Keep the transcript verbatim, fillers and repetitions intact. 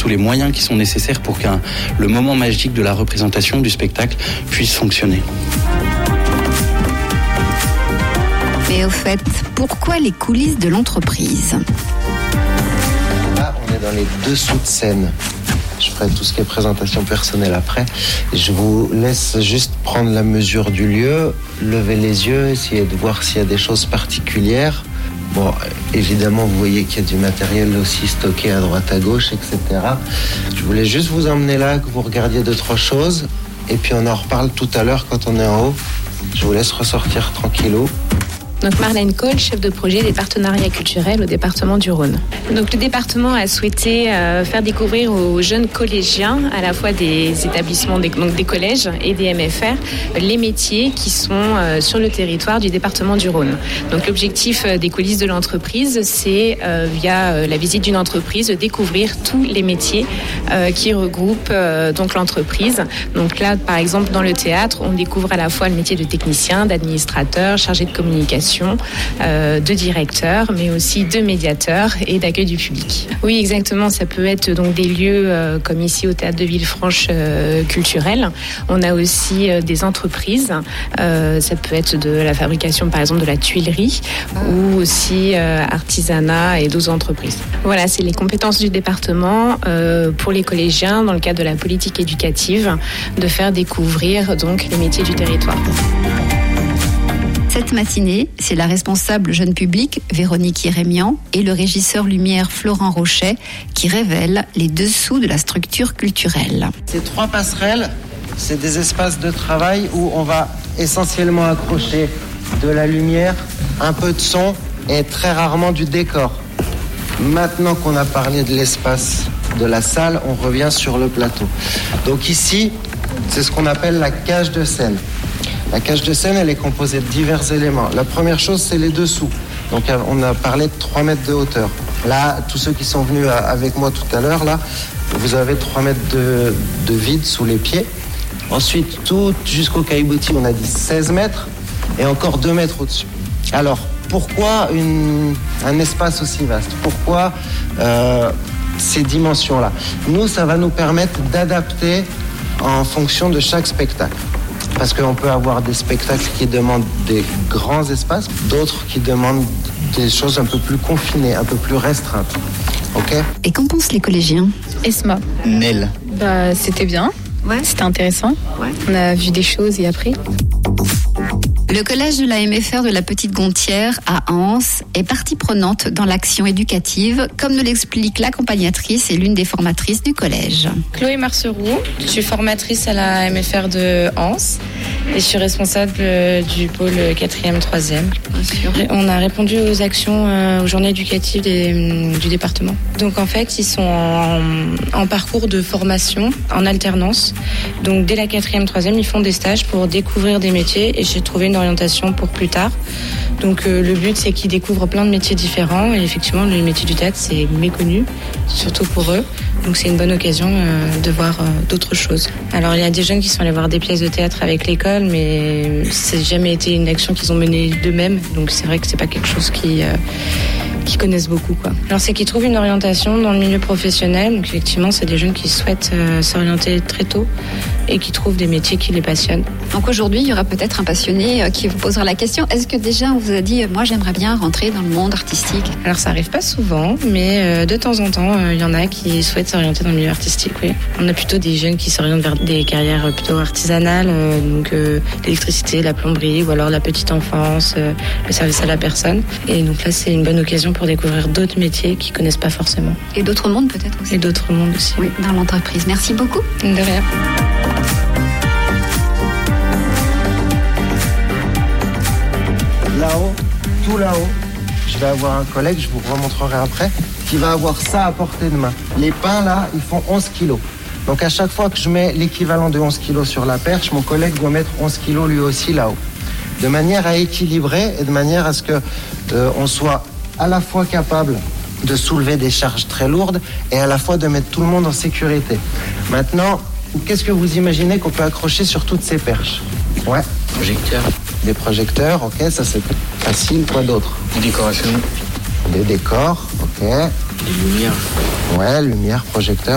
tous les moyens qui sont nécessaires pour qu'un le moment magique de la représentation du spectacle puisse fonctionner. Et au fait, pourquoi les coulisses de l'entreprise ? Là, on est dans les dessous de scène. Je ferai tout ce qui est présentation personnelle après. Je vous laisse juste prendre la mesure du lieu, lever les yeux, essayer de voir s'il y a des choses particulières. Bon, évidemment, vous voyez qu'il y a du matériel aussi stocké à droite à gauche, et cetera. Je voulais juste vous emmener là, que vous regardiez deux, trois choses. Et puis on en reparle tout à l'heure quand on est en haut. Je vous laisse ressortir tranquillou. Donc Marlène Cole, chef de projet des partenariats culturels au département du Rhône. Donc le département a souhaité euh, faire découvrir aux jeunes collégiens, à la fois des établissements, des, donc des collèges et des M F R, les métiers qui sont euh, sur le territoire du département du Rhône. Donc l'objectif euh, des coulisses de l'entreprise, c'est euh, via euh, la visite d'une entreprise, de découvrir tous les métiers euh, qui regroupent euh, donc l'entreprise. Donc là, par exemple, dans le théâtre, on découvre à la fois le métier de technicien, d'administrateur, chargé de communication, Euh, de directeur, mais aussi de médiateur et d'accueil du public. Oui, exactement. Ça peut être donc des lieux euh, comme ici au Théâtre de Villefranche euh, culturel. On a aussi euh, des entreprises. Euh, ça peut être de la fabrication, par exemple, de la tuilerie ou aussi euh, artisanat et d'autres entreprises. Voilà, c'est les compétences du département euh, pour les collégiens dans le cadre de la politique éducative de faire découvrir donc les métiers du territoire. Cette matinée, c'est la responsable jeune public, Véronique Irémian, et le régisseur lumière Florent Rochet qui révèlent les dessous de la structure culturelle. Ces trois passerelles, c'est des espaces de travail où on va essentiellement accrocher de la lumière, un peu de son et très rarement du décor. Maintenant qu'on a parlé de l'espace de la salle, on revient sur le plateau. Donc ici, c'est ce qu'on appelle la cage de scène. La cage de scène, elle est composée de divers éléments. La première chose, c'est les dessous. Donc, on a parlé de trois mètres de hauteur. Là, tous ceux qui sont venus avec moi tout à l'heure, là, vous avez trois mètres de, de vide sous les pieds. Ensuite, tout jusqu'au caillebotis, on a dit seize mètres et encore deux mètres au-dessus. Alors, pourquoi une, un espace aussi vaste ? Pourquoi euh, ces dimensions-là ? Nous, ça va nous permettre d'adapter en fonction de chaque spectacle. Parce qu'on peut avoir des spectacles qui demandent des grands espaces, d'autres qui demandent des choses un peu plus confinées, un peu plus restreintes. Ok ? Et qu'en pensent les collégiens ? Esma. Nel. Bah, c'était bien. Ouais. C'était intéressant. Ouais. On a vu des choses et appris. Le collège de la M F R de la Petite Gontière à Anse est partie prenante dans l'action éducative, comme nous l'explique l'accompagnatrice et l'une des formatrices du collège. Chloé Marceroux, je suis formatrice à la M F R de Anse et je suis responsable du pôle quatrième troisième. On a répondu aux actions, euh, aux journées éducatives des, du département. Donc en fait, ils sont en, en parcours de formation, en alternance. Donc dès la quatrième troisième, ils font des stages pour découvrir des métiers et j'ai trouvé une orientation pour plus tard. Donc euh, le but, c'est qu'ils découvrent plein de métiers différents et effectivement, le métier du théâtre, c'est méconnu, surtout pour eux. Donc c'est une bonne occasion euh, de voir euh, d'autres choses. Alors il y a des jeunes qui sont allés voir des pièces de théâtre avec l'école, mais c'est jamais été une action qu'ils ont menée d'eux-mêmes. Donc c'est vrai que c'est pas quelque chose qui euh, qui connaissent beaucoup, quoi. Alors c'est qu'ils trouvent une orientation dans le milieu professionnel. Donc effectivement, c'est des jeunes qui souhaitent euh, s'orienter très tôt et qui trouvent des métiers qui les passionnent. Donc aujourd'hui, il y aura peut-être un passionné euh, qui vous posera la question. Est-ce que déjà on vous a dit, euh, moi j'aimerais bien rentrer dans le monde artistique ? Alors ça arrive pas souvent, mais euh, de temps en temps, il euh, y en a qui souhaitent s'orienter dans le milieu artistique, oui. On a plutôt des jeunes qui s'orientent vers des carrières plutôt artisanales, euh, donc euh, l'électricité, la plomberie, ou alors la petite enfance, euh, le service à la personne. Et donc là, c'est une bonne occasion pour découvrir d'autres métiers qu'ils connaissent pas forcément. Et d'autres mondes peut-être aussi. Et d'autres mondes aussi. Oui, dans l'entreprise. Merci beaucoup. De rien. Là-haut, tout là-haut, je vais avoir un collègue, je vous remontrerai après, qui va avoir ça à portée de main. Les pains là, ils font onze kilos. Donc à chaque fois que je mets l'équivalent de onze kilos sur la perche, mon collègue doit mettre onze kilos lui aussi là-haut. De manière à équilibrer et de manière à ce que euh, on soit à la fois capable de soulever des charges très lourdes et à la fois de mettre tout le monde en sécurité. Maintenant, qu'est-ce que vous imaginez qu'on peut accrocher sur toutes ces perches ? Ouais. Projecteur. Des projecteurs, ok, ça c'est facile. Quoi d'autre ? Des décorations. Des décors, ok. Des lumières. Ouais, lumière, projecteur.